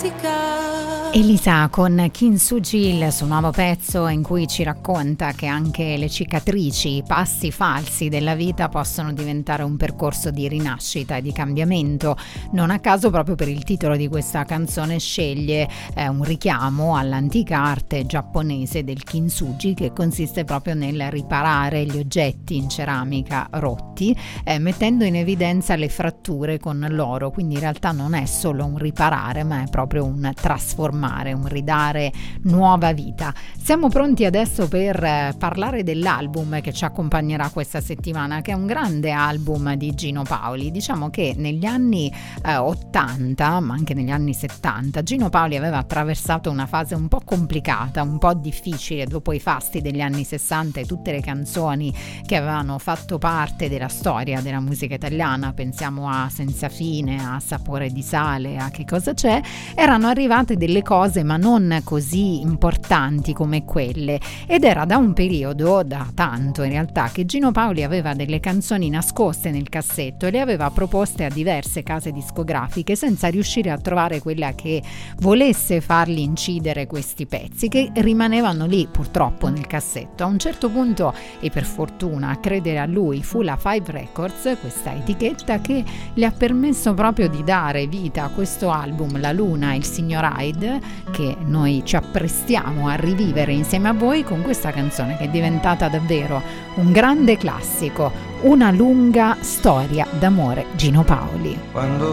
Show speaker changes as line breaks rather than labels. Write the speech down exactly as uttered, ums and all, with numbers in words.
Elisa con Kintsugi, il suo nuovo pezzo in cui ci racconta che anche le cicatrici, i passi falsi della vita possono diventare un percorso di rinascita e di cambiamento. Non a caso proprio per il titolo di questa canzone sceglie eh, un richiamo all'antica arte giapponese del Kintsugi, che consiste proprio nel riparare gli oggetti in ceramica rotti eh, mettendo in evidenza le fratture con l'oro. Quindi in realtà non è solo un riparare, ma è proprio un trasformare, un ridare nuova vita. Siamo pronti adesso per eh, parlare dell'album che ci accompagnerà questa settimana, che è un grande album di Gino Paoli. Diciamo che negli anni eh, ottanta, ma anche negli anni settanta, Gino Paoli aveva attraversato una fase un po' complicata, un po' difficile dopo i fasti degli anni sessanta e tutte le canzoni che avevano fatto parte della storia della musica italiana. Pensiamo a Senza fine, a Sapore di sale, a Che cosa c'è. Erano arrivate delle cose ma non così importanti come quelle, ed era da un periodo, da tanto in realtà, che Gino Paoli aveva delle canzoni nascoste nel cassetto e le aveva proposte a diverse case discografiche senza riuscire a trovare quella che volesse farli incidere questi pezzi, che rimanevano lì purtroppo nel cassetto. A un certo punto, e per fortuna a credere a lui, fu la Five Records, questa etichetta, che gli ha permesso proprio di dare vita a questo album, La Luna e il Signor Hyde, che noi ci apprestiamo a rivivere insieme a voi con questa canzone che è diventata davvero un grande classico, Una lunga storia d'amore, Gino Paoli.
Quando